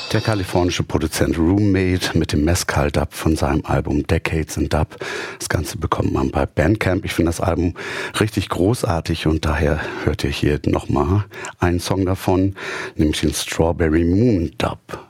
Der kalifornische Produzent Roommate mit dem Mezcal-Dub von seinem Album Decades in Dub. Das Ganze bekommt man bei Bandcamp. Ich finde das Album richtig großartig und daher hört ihr hier nochmal einen Song davon, nämlich den Strawberry Moon Dub.